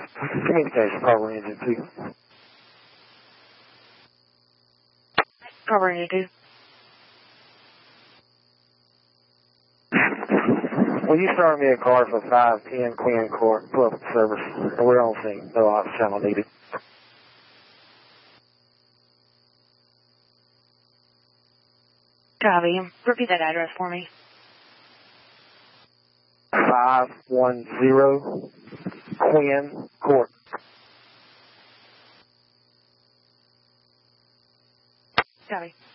Communication, Carver Engine 2. Carver Engine 2. Will you start me a car for 510 Queen Court, public service? We're on scene. No ops channel needed. Copy. Repeat that address for me. 510 Queen Court. Copy.